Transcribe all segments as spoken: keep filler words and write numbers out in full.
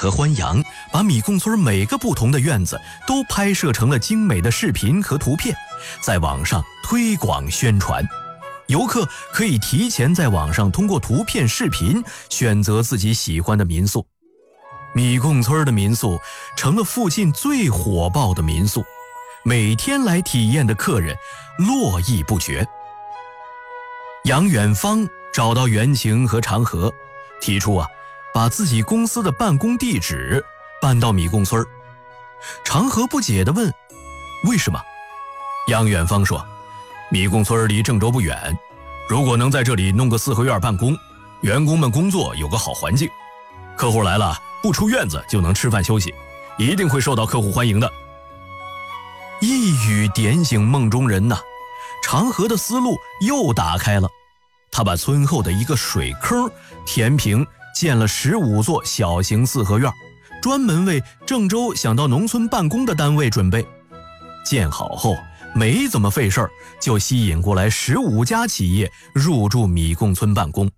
和欢阳把米贡村每个不同的院子都拍摄成了精美的视频和图片，在网上推广宣传。游客可以提前在网上通过图片、视频选择自己喜欢的民宿。米贡村的民宿成了附近最火爆的民宿，每天来体验的客人络绎不绝。杨远芳找到袁晴和长河，提出啊，把自己公司的办公地址搬到米贡村。长河不解地问：为什么？杨远芳说，米贡村离郑州不远，如果能在这里弄个四合院办公，员工们工作有个好环境，客户来了不出院子就能吃饭休息，一定会受到客户欢迎的。一语点醒梦中人呐、啊，长河的思路又打开了。他把村后的一个水坑填平，建了十五座小型四合院，专门为郑州想到农村办公的单位准备。建好后没怎么费事儿，就吸引过来十五家企业入驻米贡村办公。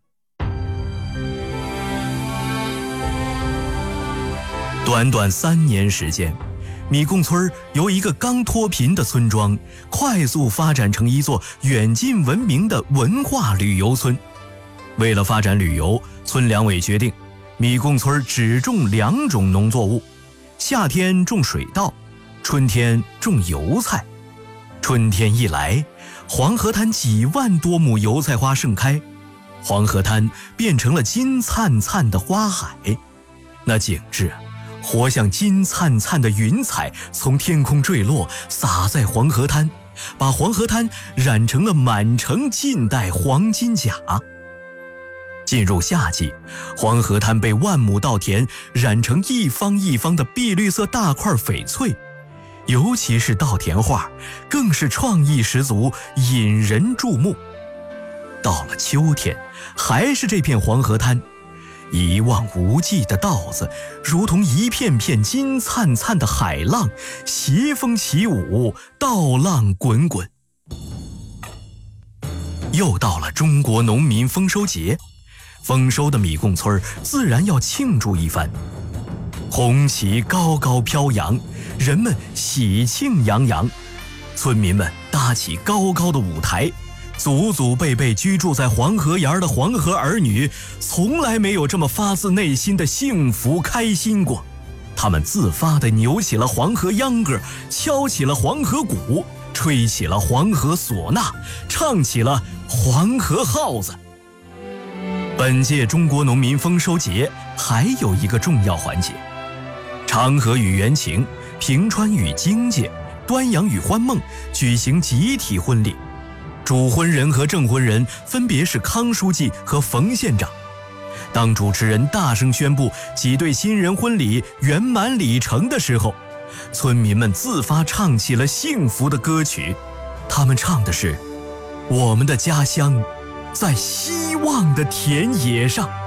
短短三年时间，米贡村由一个刚脱贫的村庄快速发展成一座远近闻名的文化旅游村。为了发展旅游，村两委决定米贡村只种两种农作物，夏天种水稻，春天种油菜。春天一来，黄河滩几万多亩油菜花盛开，黄河滩变成了金灿灿的花海，那景致活像金灿灿的云彩从天空坠落，洒在黄河滩，把黄河滩染成了满城尽带黄金甲。进入夏季，黄河滩被万亩稻田染成一方一方的碧绿色大块翡翠，尤其是稻田画更是创意十足，引人注目。到了秋天，还是这片黄河滩，一望无际的稻子如同一片片金灿灿的海浪，斜风起舞，稻浪滚滚。又到了中国农民丰收节，丰收的米贡村自然要庆祝一番。红旗高高飘扬，人们喜庆洋洋，村民们搭起高高的舞台，祖祖辈辈居住在黄河沿的黄河儿女从来没有这么发自内心的幸福开心过。他们自发地扭起了黄河秧歌，敲起了黄河鼓，吹起了黄河唢呐，唱起了黄河号子。本届中国农民丰收节还有一个重要环节，长河与袁晴，平川与荆界，端阳与欢梦举行集体婚礼。主婚人和证婚人分别是康书记和冯县长。当主持人大声宣布几对新人婚礼圆满礼成的时候，村民们自发唱起了幸福的歌曲。他们唱的是：我们的家乡在希望的田野上。